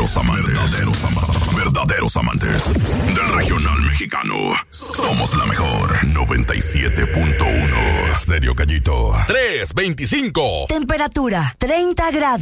Verdaderos amantes del regional mexicano. Somos la mejor. 97.1. Stereo Gallito. 325. Temperatura 30 grados.